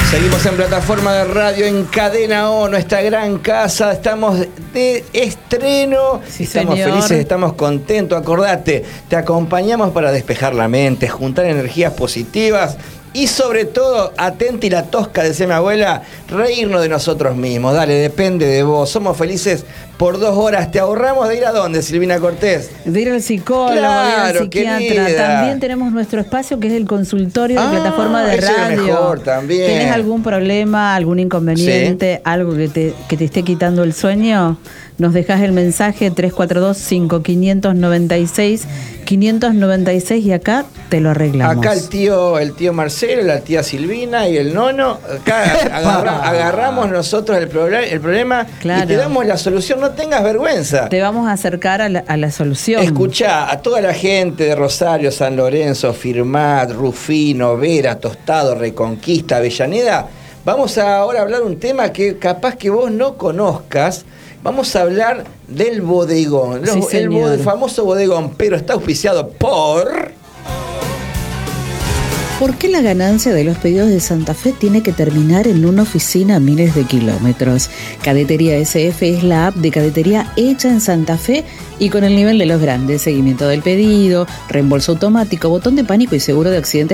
Seguimos en plataforma de radio en Cadena O, nuestra gran casa. Estamos de estreno. Sí, estamos señor. felices, estamos contentos. Acordate, te acompañamos para despejar la mente, juntar energías positivas y sobre todo, atenta y la tosca, decía mi abuela, reírnos de nosotros mismos. Dale, depende de vos. Somos felices por 2 horas. ¿Te ahorramos de ir a dónde, Silvina Cortés? De ir al psicólogo, Claro, de ir al psiquiatra. querida. También tenemos nuestro espacio que es el consultorio de plataforma de ese es radio. mejor también. ¿Tenés algún problema, algún inconveniente, algo que te esté quitando el sueño? Nos dejás el mensaje 342-596-596 y acá te lo arreglamos. Acá el tío Marcelo, la tía Silvina y el nono. Acá agarramos nosotros el problema Claro. y te damos la solución. No tengas vergüenza. Te vamos a acercar a la solución. Escuchá a toda la gente de Rosario, San Lorenzo, Firmat, Rufino, Vera, Tostado, Reconquista, Avellaneda. Vamos ahora a hablar un tema que capaz que vos no conozcas. Vamos a hablar del bodegón. Sí, señor. El famoso bodegón, pero está auspiciado por... ¿Por qué la ganancia de los pedidos de Santa Fe tiene que terminar en una oficina a miles de kilómetros? Cadetería SF es la app de cadetería hecha en Santa Fe y con el nivel de los grandes. Seguimiento del pedido, reembolso automático, botón de pánico y seguro de accidentes